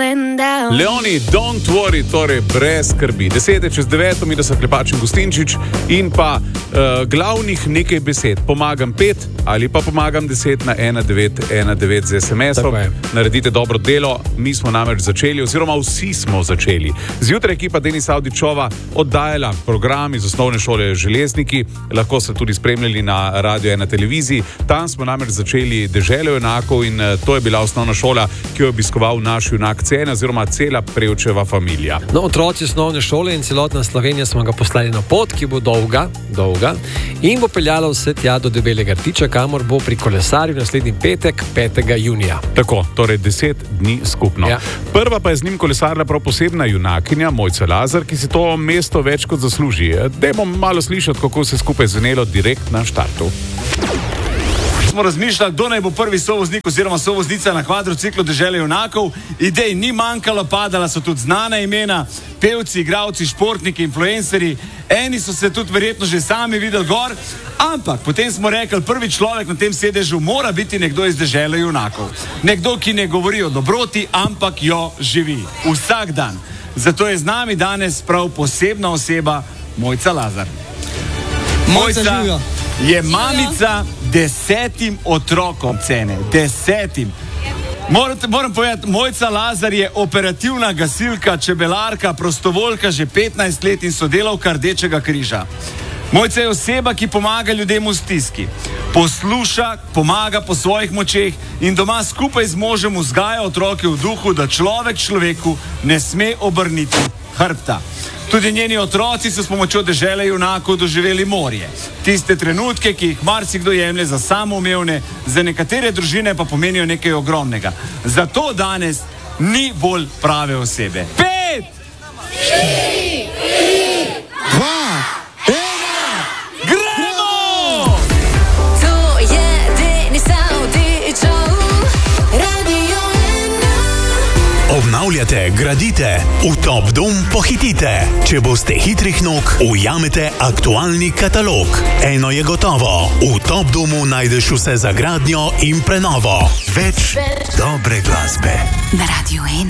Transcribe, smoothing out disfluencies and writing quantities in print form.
Leoni, don't worry, torej brez skrbi. 10:10, mi da so Klepač in Gustinčič in pa glavnih nekaj besed. Pomagam 5 ali pa pomagam 10 na 1919 z SMS-om. Naredite dobro delo, mi smo namreč začeli, oziroma vsi smo začeli. Zjutraj ekipa Denisa Avdićova oddajala program iz osnovne šole Železniki, lahko ste tudi spremljali na Radio 1 televiziji. Tam smo namreč začeli Deželo junakov in to je bila osnovna šola, ki jo je obiskoval naš junak Cene oziroma cela Prevčeva familija. No, otroci osnovne šole in celotna Slovenija smo ga poslali na pot, ki bo dolga in bo peljala vse tja do Debelega Rtiča, kamor bo pri kolesarju naslednji petek, 5. junija. Tako, torej 10 dni skupno. Ja. Prva pa je z njim kolesarila prav posebna junakinja, Mojca Lazar, ki si to mesto več kot zasluži. Dajmo malo slišati, kako se skupaj zvenelo direkt na štartu. Smo razmišljali, kdo naj bo prvi sovoznik oziroma sovoznica na kvadrociklu Dežele junakov. Idej ni manjkalo, padala so tudi znana imena, pevci, igralci, športniki, influencerji. Eni so se tudi verjetno že sami videli gor, ampak potem smo rekli, prvi človek na tem sedežu mora biti nekdo iz Dežele junakov. Nekdo, ki ne govori o dobroti, ampak jo živi vsak dan. Zato je z nami danes prav posebna oseba, Mojca Lazar. Mojca je mamica 10 otrokom Cene. 10. Moram povedati, Mojca Lazar je operativna gasilka, čebelarka, prostovoljka že 15 let in sodelavka Rdečega križa. Mojca je oseba, ki pomaga ljudem v stiski. Posluša, pomaga po svojih močeh in doma skupaj z možem vzgaja otroke v duhu, da človek človeku ne sme obrniti hrbta. Tudi njeni otroci so s pomočjo Dežele junakov doživeli morje. Tiste trenutke, ki jih marsikdo jemlje za samoumevne, za nekatere družine pa pomenijo nekaj ogromnega. Zato danes ni bolj prave osebe. 5, 4, 3, 2, 1, gremo! To je Denis Avdićov, Radio 1. Obnavljate, gradite, v Top Dom pohitite. Če boste hitrih nog, ujamete aktualni katalog. Eno je gotovo, v Top Domu najdeš vse za gradnjo in prenovo. Več dobre glasbe. Na Radio 1.